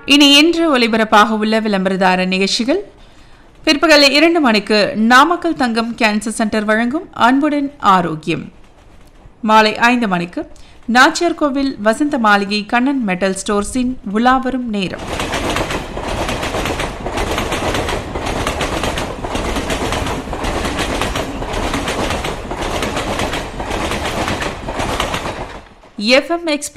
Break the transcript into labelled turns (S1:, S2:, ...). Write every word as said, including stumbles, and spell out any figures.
S1: இனி இன்று ஒலிபரப்பாக உள்ள விளம்பரதார நிகழ்ச்சிகள். பிற்பகல் இரண்டு மணிக்கு நாமக்கல் தங்கம் கேன்சர் சென்டர் வழங்கும் அன்புடன் ஆரோக்கியம். மாலை ஐந்து மணிக்கு நாச்சியார் கோவில் வசந்த மாளிகை கண்ணன் மெட்டல் ஸ்டோர்ஸின் உலாவரும் நேரம். FM express